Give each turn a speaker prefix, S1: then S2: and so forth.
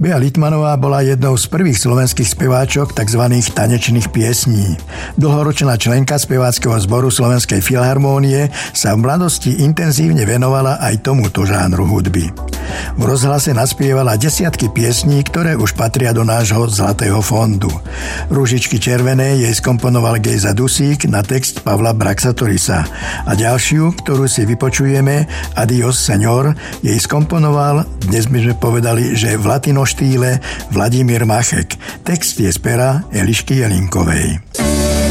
S1: Bea Littmanová bola jednou z prvých slovenských speváčok tzv. Tanečných piesní. Dlhoročná členka speváckeho zboru Slovenskej filharmónie sa v mladosti intenzívne venovala aj tomuto žánru hudby. V rozhlase naspievala desiatky piesní, ktoré už patria do nášho zlatého fondu. Ružičky červené jej skomponoval Gejza Dusík na text Pavla Braxatorisa a ďalšiu, ktorú si vypočujeme, Adios Señor, jej skomponoval, dnes by sme povedali, že v latino štýle Vladimír Machek. Text je z pera Elišky Jelinkovej.